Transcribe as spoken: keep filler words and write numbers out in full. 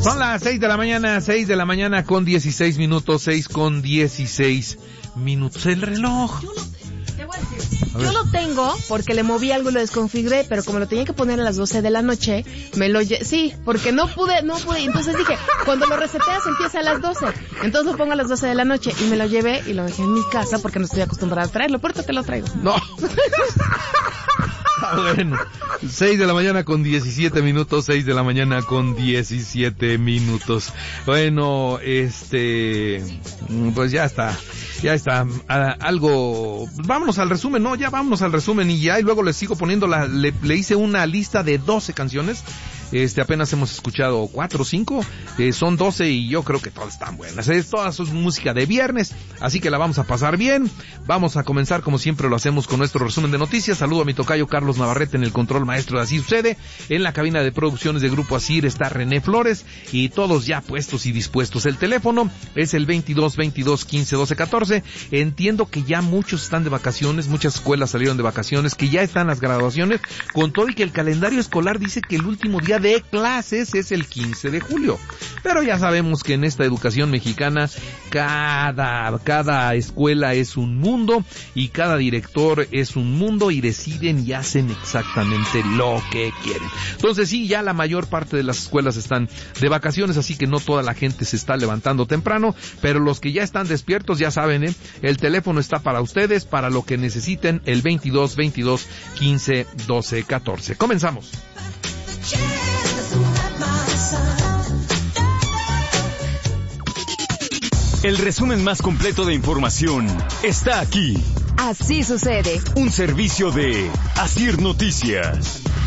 Son las seis de la mañana, seis de la mañana con dieciséis minutos, seis con dieciséis minutos. El reloj. Te voy a decir, yo lo tengo porque le moví algo y lo desconfiguré, pero como lo tenía que poner a las doce de la noche, me lo lle- sí, porque no pude, no pude, entonces dije, cuando lo reseteas empieza a las doce, entonces lo pongo a las doce de la noche y me lo llevé y lo dejé en mi casa porque no estoy acostumbrada a traerlo, por eso te lo traigo. No. Ah, bueno, seis de la mañana con diecisiete minutos, seis de la mañana con diecisiete minutos. Bueno, este, pues ya está, ya está, ah, algo, vámonos al resumen, no, ya vámonos al resumen y ya, y luego les sigo poniendo la, le, le hice una lista de doce canciones. Este, apenas hemos escuchado cuatro o cinco, eh, son doce y yo creo que todas están buenas. Es todas es música de viernes, así que la vamos a pasar bien. Vamos a comenzar como siempre lo hacemos con nuestro resumen de noticias. Saludo a mi tocayo Carlos Navarrete en el control maestro de Así Sucede. En la cabina de producciones de Grupo Asir está René Flores y todos ya puestos y dispuestos. El teléfono es el veintidós, veintidós, quince, doce, catorce. Entiendo que ya muchos están de vacaciones, muchas escuelas salieron de vacaciones, que ya están las graduaciones, con todo y que el calendario escolar dice que el último día de clases es el quince de julio. Pero ya sabemos que en esta educación mexicana cada, cada escuela es un mundo y cada director es un mundo y deciden y hacen exactamente lo que quieren. Entonces sí, ya la mayor parte de las escuelas están de vacaciones, así que no toda la gente se está levantando temprano, pero los que ya están despiertos ya saben, ¿eh? El teléfono está para ustedes, para lo que necesiten, el veintidós, veintidós, quince, doce, catorce. Comenzamos. El resumen más completo de información está aquí. Así sucede. Un servicio de Asir Noticias.